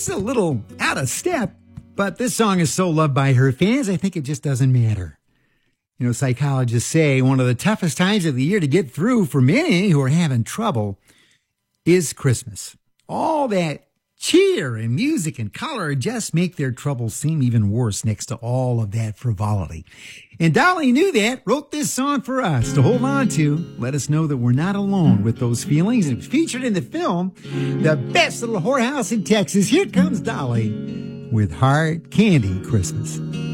It's a little out of step, but this song is so loved by her fans, I think it just doesn't matter. You know, psychologists say one of the toughest times of the year to get through for many who are having trouble is Christmas. All that cheer and music and color just make their troubles seem even worse next to all of that frivolity. And Dolly knew that, wrote this song for us to hold on to, let us know that we're not alone with those feelings. It was featured in the film, The Best Little Whorehouse in Texas. Here comes Dolly with Hard Candy Christmas.